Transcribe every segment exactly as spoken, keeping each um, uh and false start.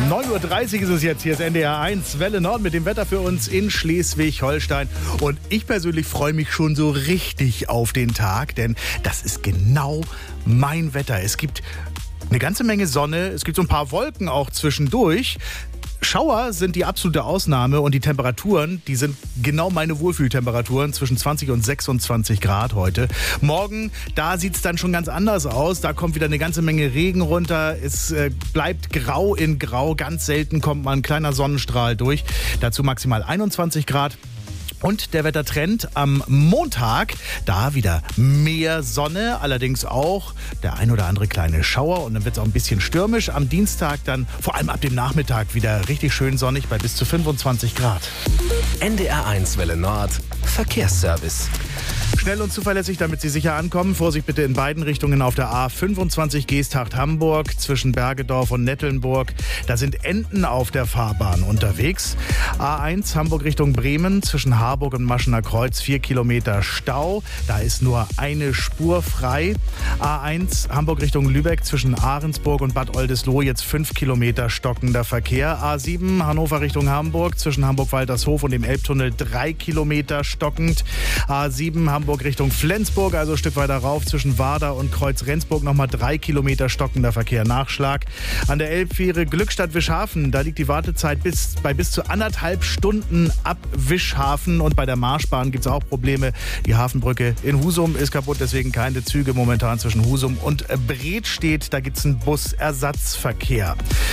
neun Uhr dreißig ist es jetzt. Hier ist N D R eins Welle Nord mit dem Wetter für uns in Schleswig-Holstein. Und ich persönlich freue mich schon so richtig auf den Tag, denn das ist genau mein Wetter. Es gibt eine ganze Menge Sonne, es gibt so ein paar Wolken auch zwischendurch. Schauer sind die absolute Ausnahme und die Temperaturen, die sind genau meine Wohlfühltemperaturen, zwischen zwanzig und sechsundzwanzig Grad heute. Morgen, da sieht es dann schon ganz anders aus. Da kommt wieder eine ganze Menge Regen runter. Es äh, bleibt grau in grau. Ganz selten kommt mal ein kleiner Sonnenstrahl durch. Dazu maximal einundzwanzig Grad. Und der Wettertrend am Montag, da wieder mehr Sonne, allerdings auch der ein oder andere kleine Schauer und dann wird es auch ein bisschen stürmisch. Am Dienstag dann vor allem ab dem Nachmittag wieder richtig schön sonnig bei bis zu fünfundzwanzig Grad. N D R eins Welle Nord Verkehrsservice. Schnell und zuverlässig, damit Sie sicher ankommen. Vorsicht bitte in beiden Richtungen auf der A fünfundzwanzig Geesthacht-Hamburg zwischen Bergedorf und Nettelnburg. Da sind Enten auf der Fahrbahn unterwegs. A eins Hamburg Richtung Bremen zwischen Harburg und Maschener Kreuz vier Kilometer Stau. Da ist nur eine Spur frei. A eins Hamburg Richtung Lübeck zwischen Ahrensburg und Bad Oldesloe jetzt fünf Kilometer stockender Verkehr. A sieben Hannover Richtung Hamburg zwischen Hamburg-Waltershof und dem Elbtunnel drei Kilometer stockend. A sieben Hamburg Richtung Flensburg, also ein Stück weiter rauf zwischen Warder und Kreuz-Rendsburg nochmal drei Kilometer stockender Verkehr. Nachschlag. An der Elbfähre Glückstadt-Wischhafen, da liegt die Wartezeit bis, bei bis zu anderthalb Stunden ab Wischhafen und bei der Marschbahn gibt es auch Probleme. Die Hafenbrücke in Husum ist kaputt, deswegen keine Züge momentan zwischen Husum und Bredstedt. Da gibt es einen Busersatzverkehr.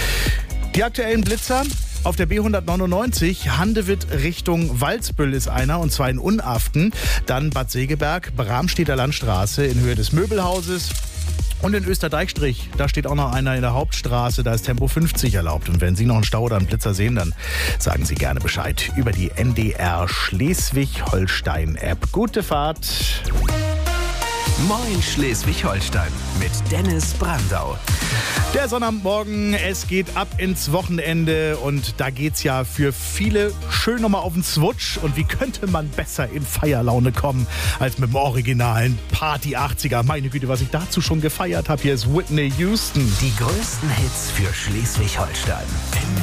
Die aktuellen Blitzer. Auf der B hundertneunundneunzig, Handewitt Richtung Walsbüll ist einer, und zwar in Unaften. Dann Bad Segeberg, Bramstedter Landstraße in Höhe des Möbelhauses. Und in Österdeichstrich, da steht auch noch einer in der Hauptstraße, da ist Tempo fünfzig erlaubt. Und wenn Sie noch einen Stau oder einen Blitzer sehen, dann sagen Sie gerne Bescheid über die N D R Schleswig-Holstein-App. Gute Fahrt! Moin Schleswig-Holstein mit Dennis Brandau. Der Sonnabendmorgen, es geht ab ins Wochenende und da geht's ja für viele schön nochmal auf den Swutsch. Und wie könnte man besser in Feierlaune kommen als mit dem originalen Party achtziger? Meine Güte, was ich dazu schon gefeiert habe. Hier ist Whitney Houston. Die größten Hits für Schleswig-Holstein.